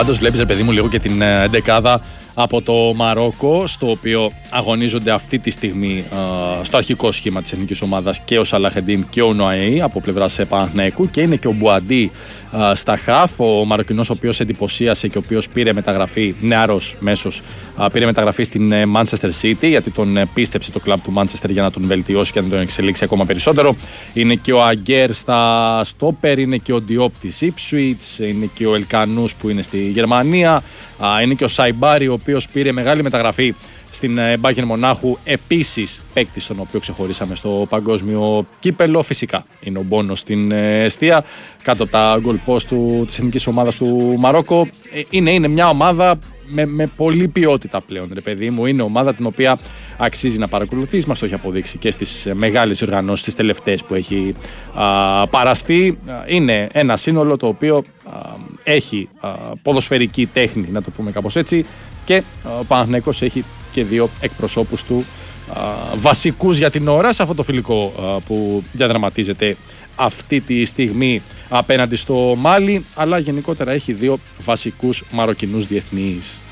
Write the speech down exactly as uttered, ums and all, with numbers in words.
Πάντως βλέπεις, ρε παιδί μου, λίγο και την εντεκάδα από το Μαρόκο, στο οποίο αγωνίζονται αυτή τη στιγμή α, στο αρχικό σχήμα της εθνικής ομάδας και ο Σαλαχεντίν και ο Νοαή από πλευράς Παναθηναϊκού, και είναι και ο Μπουαντί α, στα χαφ, ο Μαροκινός, ο οποίος εντυπωσίασε και ο οποίος πήρε μεταγραφή, νεαρός μέσος, α, πήρε μεταγραφή στην Manchester City, γιατί τον πίστεψε το κλαμπ του Manchester για να τον βελτιώσει και να τον εξελίξει ακόμα περισσότερο. Είναι και ο Αγκέρ στα στόπερ, είναι και ο Διόπ της Ipswich, είναι και ο Ελκανούς που είναι στη Γερμανία, α, είναι και ο Σαϊμπάρη, ο οποίος πήρε μεγάλη μεταγραφή στην Bayern Μονάχου, επίσης παίκτης τον οποίο ξεχωρίσαμε στο παγκόσμιο κύπελο. Φυσικά είναι ο Μπόνο στην εστία, κάτω από τα goal post του, της εθνικής ομάδας του Μαρόκο. Είναι, είναι μια ομάδα με, με πολλή ποιότητα πλέον, ρε παιδί μου. Είναι ομάδα την οποία αξίζει να παρακολουθείς, μας το έχει αποδείξει και στις μεγάλες οργανώσεις, τις τελευταίες που έχει α, παραστεί. Είναι ένα σύνολο το οποίο α, έχει α, ποδοσφαιρική τέχνη, να το πούμε κάπως έτσι, και ο Παναθηναϊκός έχει και δύο εκπροσώπους του α, βασικούς για την ώρα σε αυτό το φιλικό α, που διαδραματίζεται αυτή τη στιγμή απέναντι στο Μάλι, αλλά γενικότερα έχει δύο βασικούς Μαροκινούς διεθνείς.